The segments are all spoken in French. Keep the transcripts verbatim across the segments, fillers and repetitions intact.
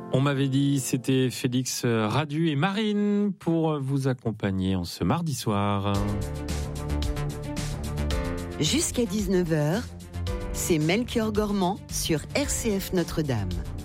On m'avait dit, c'était Félix Radu et Marine pour vous accompagner en ce mardi soir. Jusqu'à dix-neuf heures, c'est Melchior Gormand sur R C F Notre-Dame.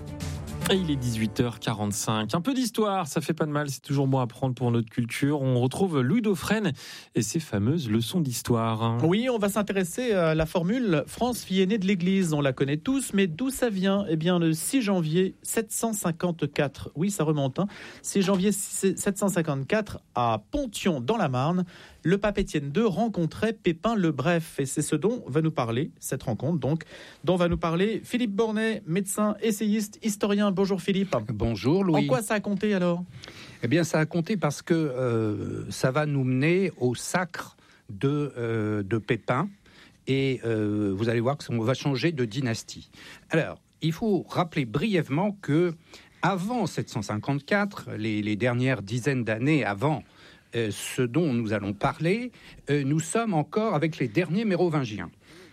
Et il est dix-huit heures quarante-cinq. Un peu d'histoire, ça fait pas de mal, c'est toujours bon à prendre pour notre culture. On retrouve Louis Dauphren et ses fameuses leçons d'histoire. Oui, on va s'intéresser à la formule « France, fille aînée de l'Église ». On la connaît tous, mais d'où ça vient ? Eh bien, le six janvier sept cent cinquante-quatre, oui, ça remonte, hein. six janvier sept cent cinquante-quatre, à Pontion, dans la Marne, le pape Étienne deux rencontrait Pépin le Bref. Et c'est ce dont va nous parler, cette rencontre donc, dont va nous parler Philippe Bornet, médecin, essayiste, historien. Bonjour Philippe. Bonjour Louis. En quoi ça a compté alors ? Eh bien ça a compté parce que euh, ça va nous mener au sacre de, euh, de Pépin. Et euh, vous allez voir qu'on va changer de dynastie. Alors, il faut rappeler brièvement que avant sept cent cinquante-quatre, les, les dernières dizaines d'années avant euh, ce dont nous allons parler, euh, nous sommes encore avec les derniers mérovingiens.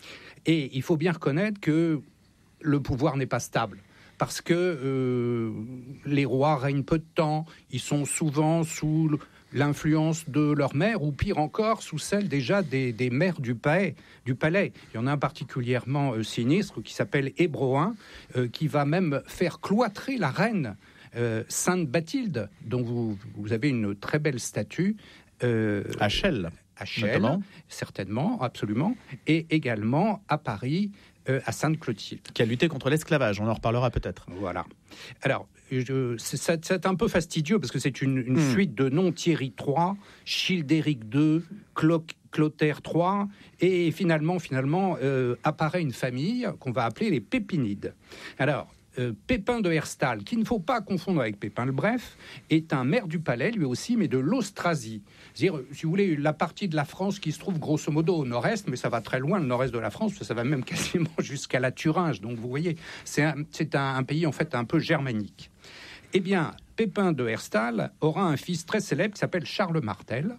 Et il faut bien reconnaître que le pouvoir n'est pas stable. Parce que euh, les rois règnent peu de temps, ils sont souvent sous l'influence de leur mère, ou pire encore, sous celle déjà des, des maires du palais, du palais. Il y en a un particulièrement euh, sinistre qui s'appelle Hébroin, euh, qui va même faire cloîtrer la reine euh, Sainte Bathilde, dont vous, vous avez une très belle statue. Euh, à Chelles. À Chelles, certainement, absolument. Et également à Paris, Euh, à Sainte-Clotilde. Qui a lutté contre l'esclavage, on en reparlera peut-être. Voilà. Alors, je, c'est, c'est un peu fastidieux parce que c'est une, une mmh. suite de noms: Thierry trois, Childéric deux, Clo- Clotaire trois, et finalement, finalement euh, apparaît une famille qu'on va appeler les Pépinides. Alors, Euh, Pépin de Herstal, qu'il ne faut pas confondre avec Pépin le Bref, est un maire du palais, lui aussi, mais de l'Austrasie. C'est-à-dire, si vous voulez, la partie de la France qui se trouve grosso modo au nord-est, mais ça va très loin, le nord-est de la France, ça va même quasiment jusqu'à la Thuringe. Donc vous voyez, c'est un, c'est un, un pays en fait un peu germanique. Eh bien, Pépin de Herstal aura un fils très célèbre qui s'appelle Charles Martel,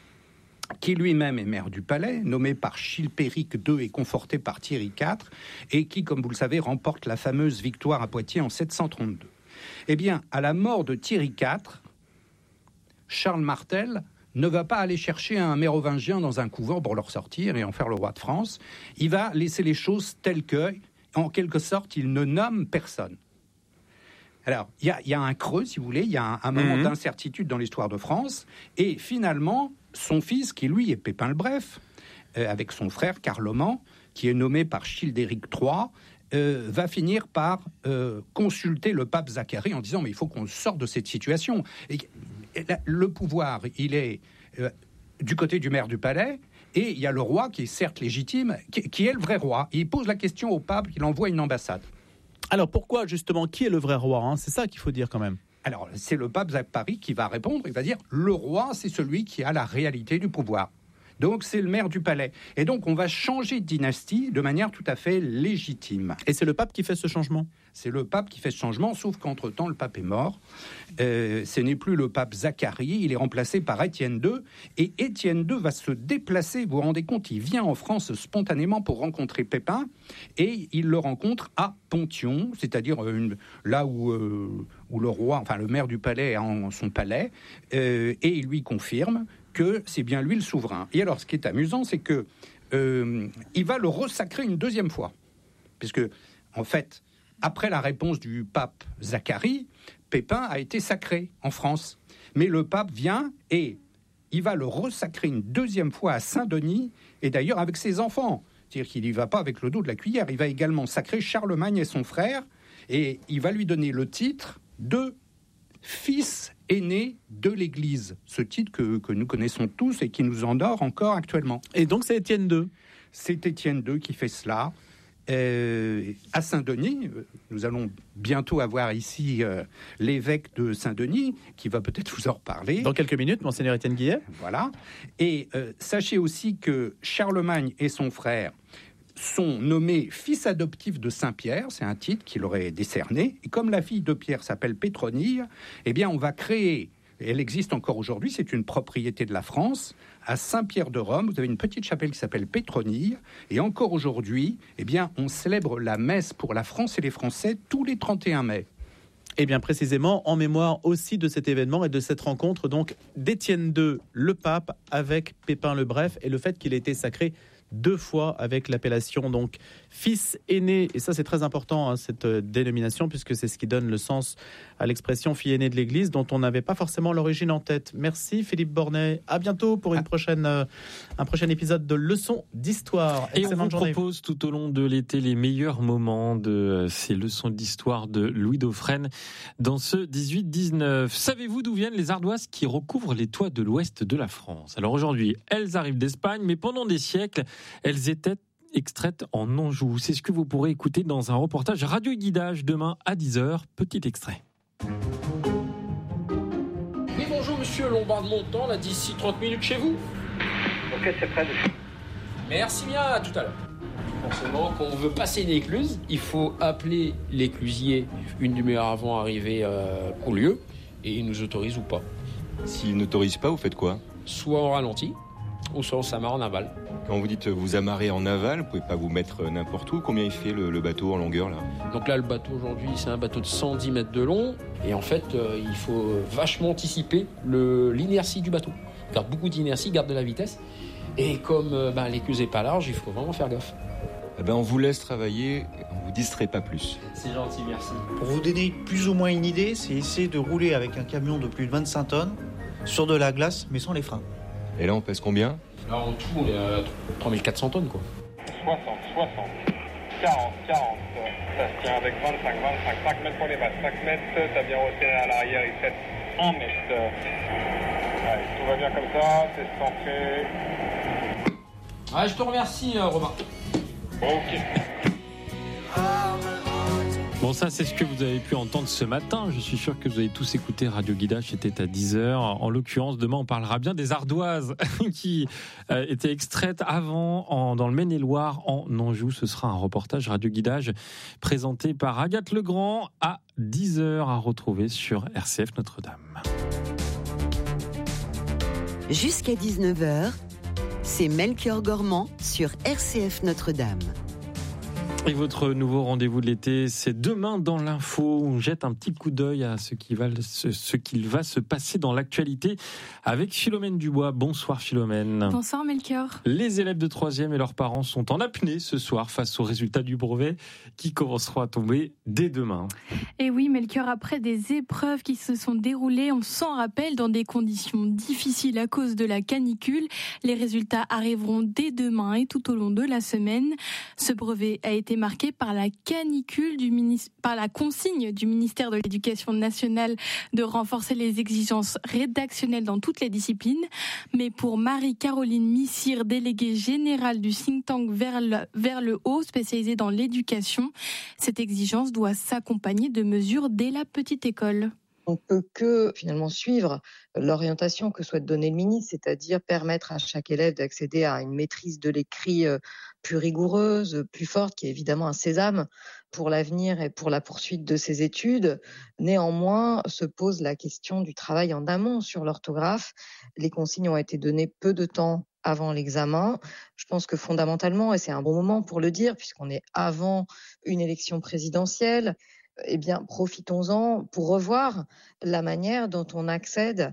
qui lui-même est maire du palais, nommé par Chilpéric deux et conforté par Thierry quatre, et qui, comme vous le savez, remporte la fameuse victoire à Poitiers en sept cent trente-deux. Eh bien, à la mort de Thierry quatre, Charles Martel ne va pas aller chercher un mérovingien dans un couvent pour le ressortir et en faire le roi de France. Il va laisser les choses telles que, en quelque sorte, il ne nomme personne. Alors, il y, y a un creux, si vous voulez, il y a un, un moment mmh. d'incertitude dans l'histoire de France, et finalement, son fils, qui lui est Pépin le Bref, euh, avec son frère Carloman, qui est nommé par Childéric trois, euh, va finir par euh, consulter le pape Zacharie en disant « mais il faut qu'on sorte de cette situation ». Et, et la, le pouvoir, il est euh, du côté du maire du palais, et il y a le roi qui est certes légitime, qui, qui est le vrai roi. Il pose la question au pape, il envoie une ambassade. Alors pourquoi justement, qui est le vrai roi, hein ? C'est ça qu'il faut dire quand même. Alors c'est le pape Zacharie qui va répondre, il va dire le roi c'est celui qui a la réalité du pouvoir. Donc c'est le maire du palais. Et donc on va changer de dynastie de manière tout à fait légitime. Et c'est le pape qui fait ce changement ? C'est le pape qui fait ce changement, sauf qu'entre-temps le pape est mort. Euh, ce n'est plus le pape Zacharie, il est remplacé par Étienne deux. Et Étienne deux va se déplacer, vous vous rendez compte, il vient en France spontanément pour rencontrer Pépin. Et il le rencontre à Pontion, c'est-à-dire une, là où, euh, où le roi, enfin le maire du palais est en son palais. Euh, et il lui confirme que c'est bien lui le souverain. Et alors, ce qui est amusant, c'est que euh, il va le ressacrer une deuxième fois. Puisque, en fait, après la réponse du pape Zacharie, Pépin a été sacré en France. Mais le pape vient et il va le ressacrer une deuxième fois à Saint-Denis, et d'ailleurs avec ses enfants. C'est-à-dire qu'il n'y va pas avec le dos de la cuillère. Il va également sacrer Charlemagne et son frère, et il va lui donner le titre de fils aîné de l'Église, ce titre que, que nous connaissons tous et qui nous honore encore actuellement. Et donc c'est Étienne deux. C'est Étienne deux qui fait cela. Euh, à Saint-Denis, nous allons bientôt avoir ici euh, l'évêque de Saint-Denis, qui va peut-être vous en reparler. Dans quelques minutes, Monseigneur Étienne Guillet. Voilà. Et euh, sachez aussi que Charlemagne et son frère sont nommés fils adoptifs de Saint-Pierre, c'est un titre qu'il aurait décerné, et comme la fille de Pierre s'appelle Pétronille, eh bien on va créer, et elle existe encore aujourd'hui, c'est une propriété de la France, à Saint-Pierre de Rome, vous avez une petite chapelle qui s'appelle Pétronille, et encore aujourd'hui, eh bien on célèbre la messe pour la France et les Français tous les trente et un mai. Et bien précisément en mémoire aussi de cet événement et de cette rencontre donc d'Étienne deux, le pape, avec Pépin le Bref, et le fait qu'il ait été sacré deux fois avec l'appellation donc fils aîné, et ça c'est très important, hein, cette dénomination, puisque c'est ce qui donne le sens à l'expression fille aînée de l'Église, dont on n'avait pas forcément l'origine en tête. Merci Philippe Bornet, à bientôt pour une prochaine, euh, un prochain épisode de Leçons d'Histoire. Et Excellente on vous journée. propose tout au long de l'été les meilleurs moments de euh, ces leçons d'histoire de Louis Dauphren dans ce dix-huit dix-neuf. Savez-vous d'où viennent les ardoises qui recouvrent les toits de l'ouest de la France? Alors aujourd'hui, elles arrivent d'Espagne, mais pendant des siècles, elles étaient extraites en Anjou. C'est ce que vous pourrez écouter dans un reportage Radio Guidage demain à dix heures. Petit extrait. Oui, bonjour monsieur Lombard de Montant, là d'ici trente minutes chez vous. Ok, c'est prêt. Merci bien, à tout à l'heure. Forcément, quand on veut passer une écluse, il faut appeler l'éclusier une demi-heure avant d'arriver euh, au lieu, et il nous autorise ou pas. S'il n'autorise pas, vous faites quoi? Soit on ralentit, ou soit on s'amarre en aval. Quand vous dites vous amarrer en aval, vous pouvez pas vous mettre n'importe où. Combien il fait le, le bateau en longueur là? Donc là, le bateau aujourd'hui, c'est un bateau de cent dix mètres de long, et en fait, euh, il faut vachement anticiper le, l'inertie du bateau. Car beaucoup d'inertie garde de la vitesse, et comme euh, ben, l'écluse n'est pas large, il faut vraiment faire gaffe. Eh ben, on vous laisse travailler, on vous distrait pas plus. C'est gentil, merci. Pour vous donner plus ou moins une idée, c'est essayer de rouler avec un camion de plus de vingt-cinq tonnes sur de la glace, mais sans les freins. Et là, on pèse combien? Là, en tout, on est à trois mille quatre cents tonnes, quoi. soixante, soixante, quarante, quarante, ça se tient avec vingt-cinq, vingt-cinq, cinq mètres pour les bases, cinq mètres, t'as bien resserré à l'arrière, il fait un mètre. Allez, tout va bien comme ça, c'est centré. Ah, je te remercie, euh, Romain. Ok. Bon, ça, c'est ce que vous avez pu entendre ce matin. Je suis sûr que vous avez tous écouté Radio Guidage, c'était à dix heures. En l'occurrence, demain, on parlera bien des ardoises qui euh, étaient extraites avant en, dans le Maine-et-Loire, en Anjou. Ce sera un reportage Radio Guidage présenté par Agathe Legrand à dix heures, à retrouver sur R C F Notre-Dame. Jusqu'à dix-neuf heures, c'est Melchior Gormand sur R C F Notre-Dame. Et votre nouveau rendez-vous de l'été, c'est demain dans l'info. On jette un petit coup d'œil à ce qui va, ce, ce qu'il va se passer dans l'actualité avec Philomène Dubois. Bonsoir Philomène. Bonsoir Melchior. Les élèves de troisième et leurs parents sont en apnée ce soir face aux résultats du brevet qui commenceront à tomber dès demain. Et oui Melchior, après des épreuves qui se sont déroulées, on s'en rappelle, dans des conditions difficiles à cause de la canicule, les résultats arriveront dès demain et tout au long de la semaine. Ce brevet a été marqué par la canicule du ministère, par la consigne du ministère de l'Éducation nationale de renforcer les exigences rédactionnelles dans toutes les disciplines. Mais pour Marie-Caroline Missire, déléguée générale du think tank vers le, vers le haut, spécialisée dans l'éducation, cette exigence doit s'accompagner de mesures dès la petite école. On ne peut que finalement suivre l'orientation que souhaite donner le ministre, c'est-à-dire permettre à chaque élève d'accéder à une maîtrise de l'écrit plus rigoureuse, plus forte, qui est évidemment un sésame pour l'avenir et pour la poursuite de ses études. Néanmoins, se pose la question du travail en amont sur l'orthographe. Les consignes ont été données peu de temps avant l'examen. Je pense que fondamentalement, et c'est un bon moment pour le dire, puisqu'on est avant une élection présidentielle, eh bien, profitons-en pour revoir la manière dont on accède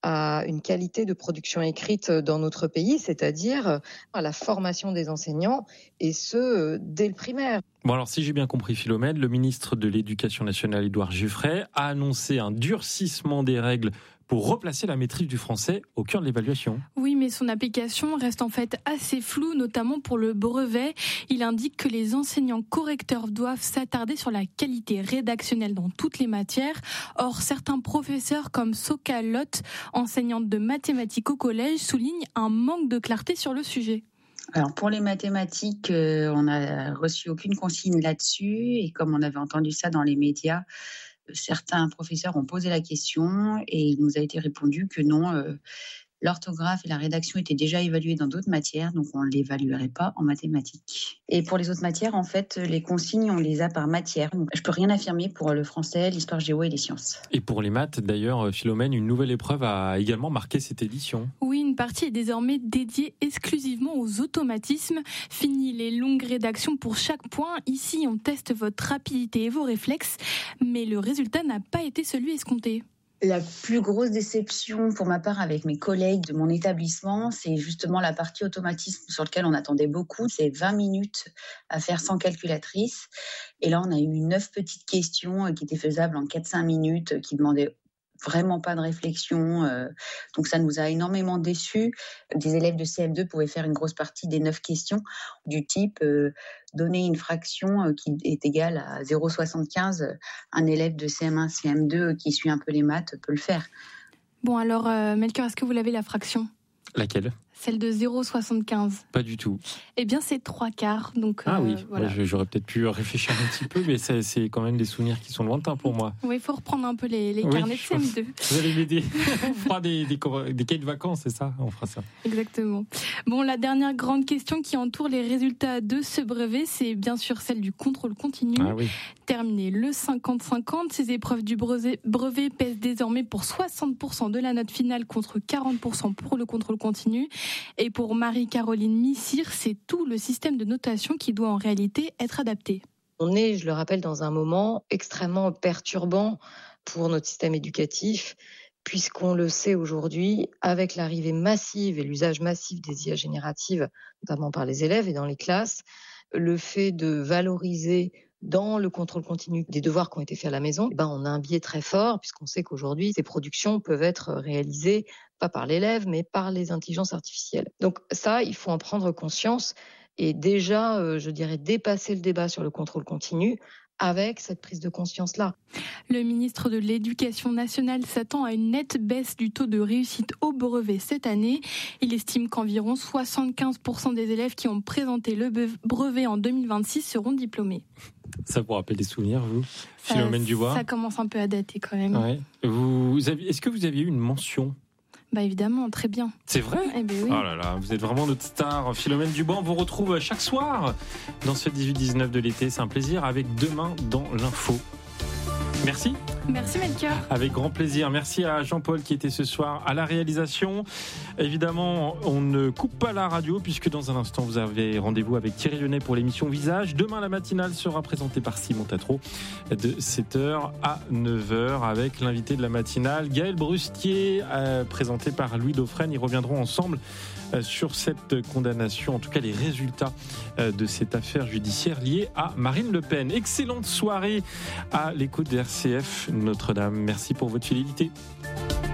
à une qualité de production écrite dans notre pays, c'est-à-dire à la formation des enseignants, et ce, dès le primaire. Bon alors, si j'ai bien compris Philomène, le ministre de l'Éducation nationale, Édouard Giffray, a annoncé un durcissement des règles pour replacer la maîtrise du français au cœur de l'évaluation. Oui, mais son application reste en fait assez floue, notamment pour le brevet. Il indique que les enseignants correcteurs doivent s'attarder sur la qualité rédactionnelle dans toutes les matières. Or, certains professeurs comme Soka Lott, enseignante de mathématiques au collège, soulignent un manque de clarté sur le sujet. Alors pour les mathématiques, euh, on n'a reçu aucune consigne là-dessus, et comme on avait entendu ça dans les médias, certains professeurs ont posé la question et il nous a été répondu que non, euh, l'orthographe et la rédaction étaient déjà évalués dans d'autres matières, donc on ne l'évaluerait pas en mathématiques. Et pour les autres matières, en fait, les consignes, on les a par matière. Donc, je ne peux rien affirmer pour le français, l'histoire géo et les sciences. Et pour les maths, d'ailleurs, Philomène, une nouvelle épreuve a également marqué cette édition. Oui, une partie est désormais dédiée exclusivement aux automatismes. Fini les longues rédactions pour chaque point. Ici, on teste votre rapidité et vos réflexes, mais le résultat n'a pas été celui escompté. La plus grosse déception pour ma part avec mes collègues de mon établissement, c'est justement la partie automatisme sur laquelle on attendait beaucoup. C'est vingt minutes à faire sans calculatrice. Et là, on a eu neuf petites questions qui étaient faisables en quatre à cinq minutes, qui demandaient vraiment pas de réflexion. Donc ça nous a énormément déçus. Des élèves de C M deux pouvaient faire une grosse partie des neuf questions du type euh, donner une fraction qui est égale à zéro virgule soixante-quinze. Un élève de C M un, C M deux qui suit un peu les maths peut le faire. Bon alors, euh, Melchior, est-ce que vous l'avez la fraction ? Laquelle ? Celle de zéro virgule soixante-quinze. Pas du tout. Eh bien, c'est trois quarts. Donc, ah euh, oui, voilà. ouais, j'aurais peut-être pu réfléchir un petit peu, mais c'est, c'est quand même des souvenirs qui sont lointains pour moi. Oui, il faut reprendre un peu les, les oui, carnets de C M deux. Vous allez m'aider. On fera des, des, des cahiers de vacances, c'est ça ? On fera ça. Exactement. Bon, la dernière grande question qui entoure les résultats de ce brevet, c'est bien sûr celle du contrôle continu. Ah oui. Terminé le cinquante cinquante, ces épreuves du brevet, brevet pèsent désormais pour soixante pour cent de la note finale contre quarante pour cent pour le contrôle continu. Et pour Marie-Caroline Missire, c'est tout le système de notation qui doit en réalité être adapté. On est, je le rappelle, dans un moment extrêmement perturbant pour notre système éducatif, puisqu'on le sait aujourd'hui, avec l'arrivée massive et l'usage massif des I A génératives, notamment par les élèves et dans les classes, le fait de valoriser dans le contrôle continu des devoirs qui ont été faits à la maison, ben on a un biais très fort, puisqu'on sait qu'aujourd'hui, ces productions peuvent être réalisées pas par l'élève, mais par les intelligences artificielles. Donc ça, il faut en prendre conscience et déjà, euh, je dirais, dépasser le débat sur le contrôle continu avec cette prise de conscience-là. Le ministre de l'Éducation nationale s'attend à une nette baisse du taux de réussite au brevet cette année. Il estime qu'environ soixante-quinze pour cent des élèves qui ont présenté le brevet en deux mille vingt-six seront diplômés. Ça vous rappelle des souvenirs, vous, Philomène euh, Dubois ? Ça commence un peu à dater quand même. Ouais. Vous avez, est-ce que vous aviez eu une mention ? Bah évidemment, très bien. C'est vrai ? Eh ben oui. Oh là là, vous êtes vraiment notre star. Philomène Dubois, on vous retrouve chaque soir dans ce dix-huit dix-neuf de l'été. C'est un plaisir avec Demain dans l'info. Merci. Merci Melchior. Avec grand plaisir. Merci à Jean-Paul qui était ce soir à la réalisation. Évidemment, on ne coupe pas la radio puisque dans un instant, vous avez rendez-vous avec Thierry Lyonnais pour l'émission Visage. Demain, la matinale sera présentée par Simon Tatro de sept heures à neuf heures avec l'invité de la matinale, Gaël Brustier, euh, présenté par Louis Dauphren. Ils reviendront ensemble euh, sur cette condamnation, en tout cas les résultats euh, de cette affaire judiciaire liée à Marine Le Pen. Excellente soirée à l'écoute de R C F Notre-Dame. Merci pour votre fidélité.